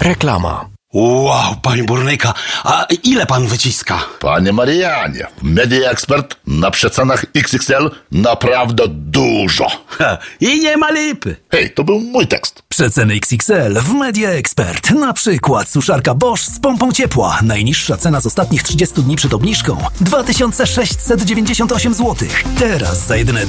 Reklama. Wow, panie burnyka, a ile pan wyciska? Panie Marianie, Media Expert na przecenach XXL naprawdę dużo. I nie ma lipy. Hej, to był mój tekst. Przeceny XXL w Media Expert. Na przykład suszarka Bosch z pompą ciepła. Najniższa cena z ostatnich 30 dni przed obniżką 2698 zł. Teraz za jedyne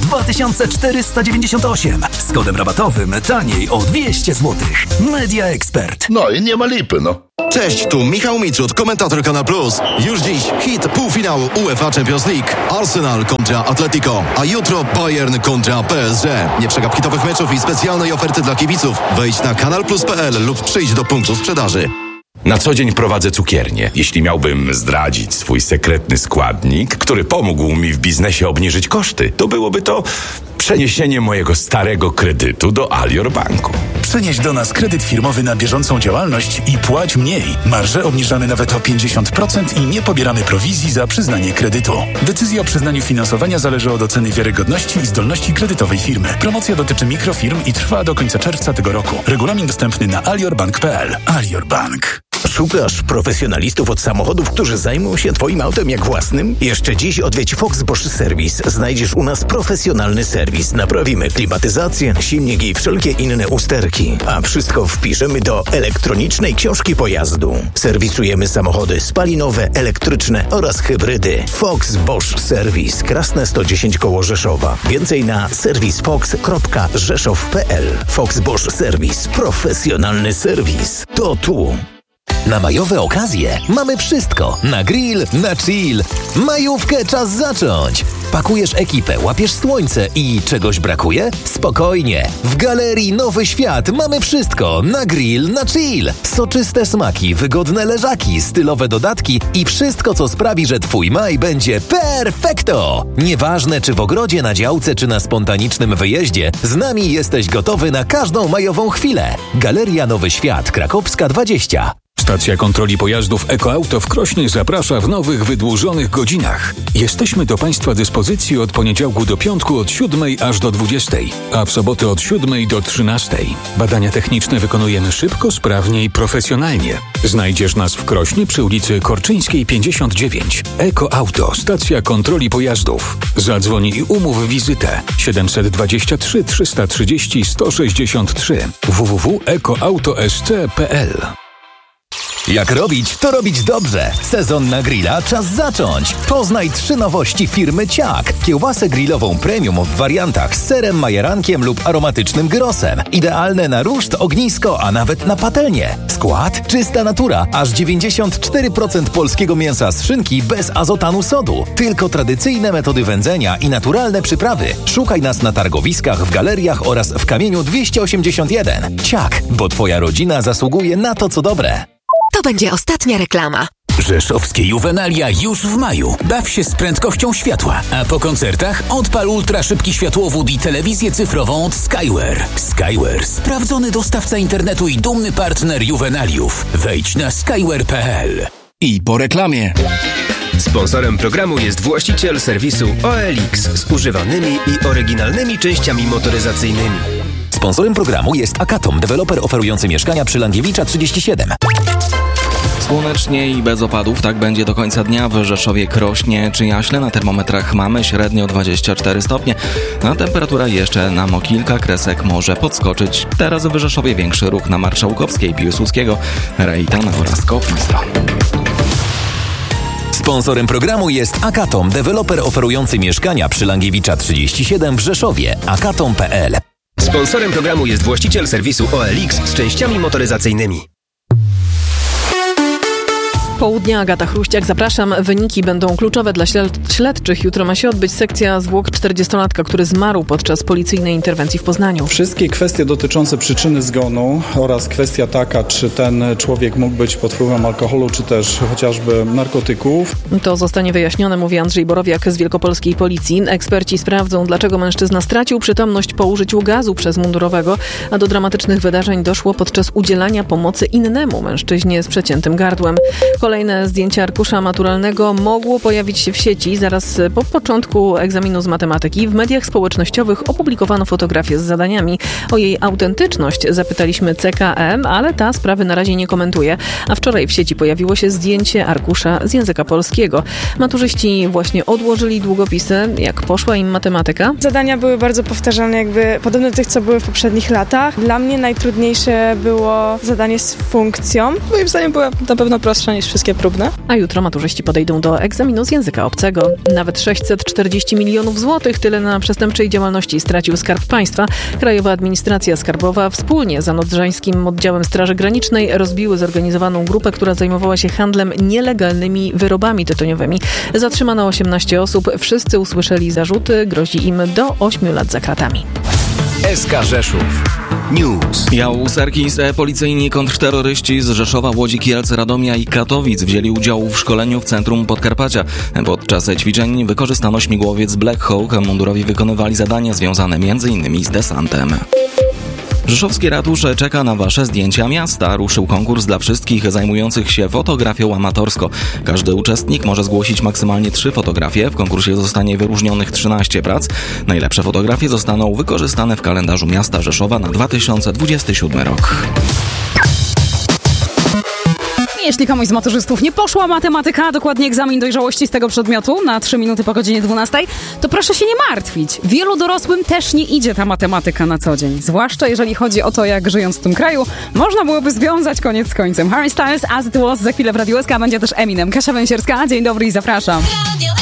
2498. Z kodem rabatowym taniej o 200 zł. Media Expert. No i nie ma lipy, no. Cześć, tu Michał Miczut, komentator Kanal Plus. Już dziś hit półfinału UEFA Champions League. Arsenal kontra Atletico, a jutro Bayern kontra PSG. Nie przegap hitowych meczów i specjalnej oferty dla kibiców. Wejdź na kanalplus.pl lub przyjdź do punktu sprzedaży. Na co dzień prowadzę cukiernię. Jeśli miałbym zdradzić swój sekretny składnik, który pomógł mi w biznesie obniżyć koszty, to byłoby to przeniesienie mojego starego kredytu do Alior Banku. Przenieś do nas kredyt firmowy na bieżącą działalność i płać mniej. Marże obniżamy nawet o 50% i nie pobieramy prowizji za przyznanie kredytu. Decyzja o przyznaniu finansowania zależy od oceny wiarygodności i zdolności kredytowej firmy. Promocja dotyczy mikrofirm i trwa do końca czerwca tego roku. Regulamin dostępny na aliorbank.pl. Alior Bank. Szukasz profesjonalistów od samochodów, którzy zajmą się Twoim autem jak własnym? Jeszcze dziś odwiedź Fox Bosch Service. Znajdziesz u nas profesjonalny serwis. Naprawimy klimatyzację, silnik i wszelkie inne usterki. A wszystko wpiszemy do elektronicznej książki pojazdu. Serwisujemy samochody spalinowe, elektryczne oraz hybrydy. Fox Bosch Service. Krasne 110 koło Rzeszowa. Więcej na serwisfox.rzeszow.pl. Fox Bosch Service. Profesjonalny serwis. To tu. Na majowe okazje mamy wszystko. Na grill, na chill. Majówkę czas zacząć. Pakujesz ekipę, łapiesz słońce i czegoś brakuje? Spokojnie. W Galerii Nowy Świat mamy wszystko. Na grill, na chill. Soczyste smaki, wygodne leżaki, stylowe dodatki i wszystko, co sprawi, że Twój maj będzie perfekto. Nieważne, czy w ogrodzie, na działce, czy na spontanicznym wyjeździe, z nami jesteś gotowy na każdą majową chwilę. Galeria Nowy Świat, Krakowska 20. Stacja kontroli pojazdów EcoAuto w Krośnie zaprasza w nowych, wydłużonych godzinach. Jesteśmy do Państwa dyspozycji od poniedziałku do piątku od 7 aż do 20, a w soboty od 7 do 13. Badania techniczne wykonujemy szybko, sprawnie i profesjonalnie. Znajdziesz nas w Krośnie przy ulicy Korczyńskiej 59. EcoAuto, stacja kontroli pojazdów. Zadzwoń i umów wizytę 723 330 163 www.ecoauto.sc.pl. Jak robić, to robić dobrze. Sezon na grilla czas zacząć. Poznaj 3 nowości firmy Ciak. Kiełbasę grillową premium w wariantach z serem, majerankiem lub aromatycznym gyrosem. Idealne na ruszt, ognisko, a nawet na patelnię. Skład? Czysta natura. Aż 94% polskiego mięsa z szynki bez azotanu sodu. Tylko tradycyjne metody wędzenia i naturalne przyprawy. Szukaj nas na targowiskach, w galeriach oraz w Kamieniu 281. Ciak, bo Twoja rodzina zasługuje na to, co dobre. To będzie ostatnia reklama. Rzeszowskie Juwenalia już w maju. Baw się z prędkością światła. A po koncertach odpal ultraszybki światłowód i telewizję cyfrową od Skyware. Skyware. Sprawdzony dostawca internetu i dumny partner Juwenaliów. Wejdź na skyware.pl. I po reklamie. Sponsorem programu jest właściciel serwisu OLX z używanymi i oryginalnymi częściami motoryzacyjnymi. Sponsorem programu jest Akatom, deweloper oferujący mieszkania przy Langiewicza 37. Słonecznie i bez opadów, tak będzie do końca dnia w Rzeszowie, Krośnie czy Jaśle. Na termometrach mamy średnio 24 stopnie, a temperatura jeszcze nam o kilka kresek może podskoczyć. Teraz w Rzeszowie większy ruch na Marszałkowskiej, Piłsudskiego, Rejtana oraz Kopnictwa. Sponsorem programu jest Akatom, deweloper oferujący mieszkania przy Langiewicza 37 w Rzeszowie. akatom.pl. Sponsorem programu jest właściciel serwisu OLX z częściami motoryzacyjnymi. Południa, Agata Chruściak, zapraszam. Wyniki będą kluczowe dla śledczych. Jutro ma się odbyć sekcja zwłok 40-latka, który zmarł podczas policyjnej interwencji w Poznaniu. Wszystkie kwestie dotyczące przyczyny zgonu oraz kwestia taka, czy ten człowiek mógł być pod wpływem alkoholu, czy też chociażby narkotyków. To zostanie wyjaśnione, mówi Andrzej Borowiak z Wielkopolskiej Policji. Eksperci sprawdzą, dlaczego mężczyzna stracił przytomność po użyciu gazu przez mundurowego, a do dramatycznych wydarzeń doszło podczas udzielania pomocy innemu mężczyźnie z przeciętym gardłem. Kolejne zdjęcie arkusza maturalnego mogło pojawić się w sieci zaraz po początku egzaminu z matematyki. W mediach społecznościowych opublikowano fotografię z zadaniami. O jej autentyczność zapytaliśmy CKM, ale ta sprawy na razie nie komentuje. A wczoraj w sieci pojawiło się zdjęcie arkusza z języka polskiego. Maturzyści właśnie odłożyli długopisy. Jak poszła im matematyka? Zadania były bardzo powtarzalne, podobne do tych, co były w poprzednich latach. Dla mnie najtrudniejsze było zadanie z funkcją. Moim zdaniem była na pewno prostsza niż wszystkie próbne. A jutro maturzyści podejdą do egzaminu z języka obcego. Nawet 640 milionów złotych, tyle na przestępczej działalności stracił Skarb Państwa. Krajowa Administracja Skarbowa wspólnie z Nadodrzańskim Oddziałem Straży Granicznej rozbiły zorganizowaną grupę, która zajmowała się handlem nielegalnymi wyrobami tytoniowymi. Zatrzymano 18 osób. Wszyscy usłyszeli zarzuty. Grozi im do 8 lat za kratami. SK Rzeszów News. Białoserki, policyjni kontrterroryści z Rzeszowa, Łodzi, Kielc, Radomia i Katowic wzięli udział w szkoleniu w centrum Podkarpacia. Podczas ćwiczeń wykorzystano śmigłowiec Black Hawk. Mundurowi wykonywali zadania związane m.in. z desantem. Rzeszowski ratusz czeka na Wasze zdjęcia miasta. Ruszył konkurs dla wszystkich zajmujących się fotografią amatorsko. Każdy uczestnik może zgłosić maksymalnie 3 fotografie. W konkursie zostanie wyróżnionych 13 prac. Najlepsze fotografie zostaną wykorzystane w kalendarzu miasta Rzeszowa na 2027 rok. Jeśli komuś z maturzystów nie poszła matematyka, dokładnie egzamin dojrzałości z tego przedmiotu na 3 minuty po godzinie 12, to proszę się nie martwić. Wielu dorosłym też nie idzie ta matematyka na co dzień. Zwłaszcza jeżeli chodzi o to, jak żyjąc w tym kraju, można byłoby związać koniec z końcem. Harry Styles, As It Was, za chwilę w Radiu SK będzie też Eminem. Kasia Węsierska, dzień dobry i zapraszam.